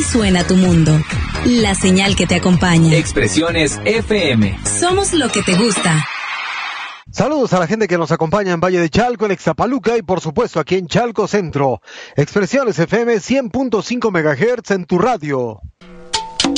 suena tu mundo. La señal que te acompaña. Expresiones FM. Somos lo que te gusta. Saludos a la gente que nos acompaña en Valle de Chalco, en Ixtapaluca y por supuesto aquí en Chalco Centro. Expresiones FM 100.5 MHz en tu radio.